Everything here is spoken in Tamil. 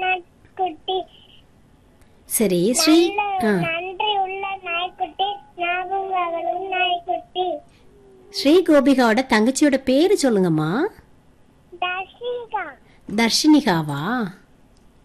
நாய்க்குட்டி. சரி ஸ்ரீ நன்றி உள்ள நாய்க்குட்டி, ஞாபகம் வரும் நாய்க்குட்டி. ஸ்ரீ கோபிகாவோட தங்கச்சியோட பேரு சொல்லுங்கம்மா. தர்ஷிகா. தர்ஷினிகாவா?